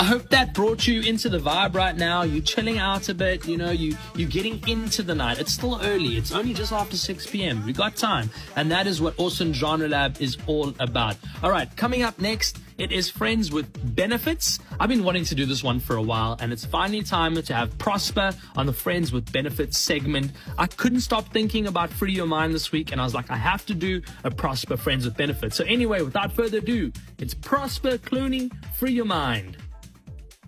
hope that brought you into the vibe right now. You're chilling out a bit, you're getting into the night. It's still early. It's only just after 6 p.m. We got time. And that is what Awesome Genre Lab is all about. All right, coming up next, it is Friends with Benefits. I've been wanting to do this one for a while, and it's finally time to have Prosper on the Friends with Benefits segment. I couldn't stop thinking about Free Your Mind this week, and I was like, I have to do a Prosper Friends with Benefits. So anyway, without further ado, it's Prosper Clooney, Free Your Mind.